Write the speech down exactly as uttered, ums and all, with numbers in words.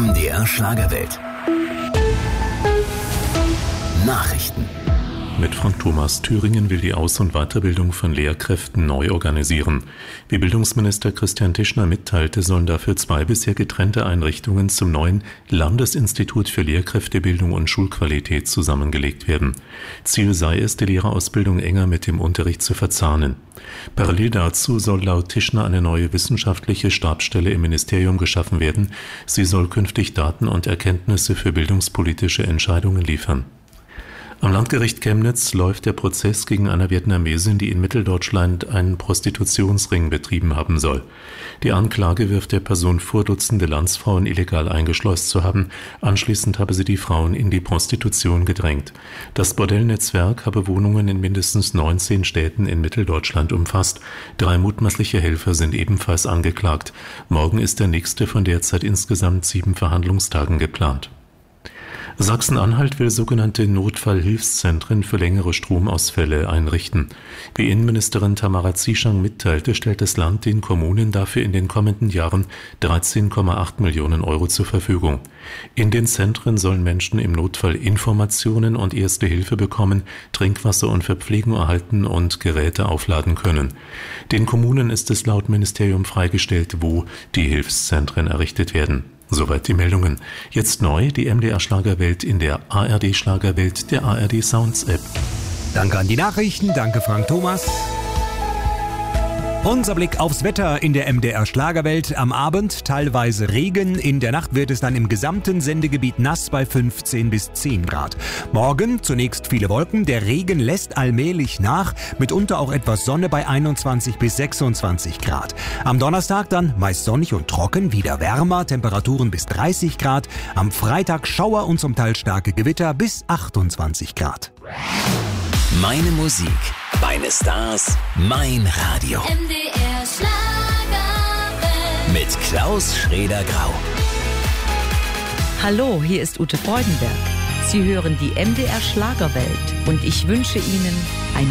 M D R Schlagerwelt. Nachrichten. Mit Frank Thomas. Thüringen will die Aus- und Weiterbildung von Lehrkräften neu organisieren. Wie Bildungsminister Christian Tischner mitteilte, sollen dafür zwei bisher getrennte Einrichtungen zum neuen Landesinstitut für Lehrkräftebildung und Schulqualität zusammengelegt werden. Ziel sei es, die Lehrerausbildung enger mit dem Unterricht zu verzahnen. Parallel dazu soll laut Tischner eine neue wissenschaftliche Stabsstelle im Ministerium geschaffen werden. Sie soll künftig Daten und Erkenntnisse für bildungspolitische Entscheidungen liefern. Am Landgericht Chemnitz läuft der Prozess gegen eine Vietnamesin, die in Mitteldeutschland einen Prostitutionsring betrieben haben soll. Die Anklage wirft der Person vor, Dutzende Landsfrauen illegal eingeschleust zu haben. Anschließend habe sie die Frauen in die Prostitution gedrängt. Das Bordellnetzwerk habe Wohnungen in mindestens neunzehn Städten in Mitteldeutschland umfasst. Drei mutmaßliche Helfer sind ebenfalls angeklagt. Morgen ist der nächste von derzeit insgesamt sieben Verhandlungstagen geplant. Sachsen-Anhalt will sogenannte Notfallhilfszentren für längere Stromausfälle einrichten. Wie Innenministerin Tamara Zieschang mitteilte, stellt das Land den Kommunen dafür in den kommenden Jahren dreizehn Komma acht Millionen Euro zur Verfügung. In den Zentren sollen Menschen im Notfall Informationen und erste Hilfe bekommen, Trinkwasser und Verpflegung erhalten und Geräte aufladen können. Den Kommunen ist es laut Ministerium freigestellt, wo die Hilfszentren errichtet werden. Soweit die Meldungen. Jetzt neu die M D R Schlagerwelt in der A R D Schlagerwelt der A R D Sounds App. Danke an die Nachrichten, danke Frank Thomas. Unser Blick aufs Wetter in der M D R Schlagerwelt. Am Abend teilweise Regen, in der Nacht wird es dann im gesamten Sendegebiet nass bei fünfzehn bis zehn Grad. Morgen zunächst viele Wolken, der Regen lässt allmählich nach, mitunter auch etwas Sonne bei einundzwanzig bis sechsundzwanzig Grad. Am Donnerstag dann meist sonnig und trocken, wieder wärmer, Temperaturen bis dreißig Grad. Am Freitag Schauer und zum Teil starke Gewitter bis achtundzwanzig Grad. Meine Musik, meine Stars, mein Radio. M D R Schlagerwelt. Mit Klaus Schraeder-Grau. Hallo, hier ist Ute Freudenberg. Sie hören die M D R Schlagerwelt und ich wünsche Ihnen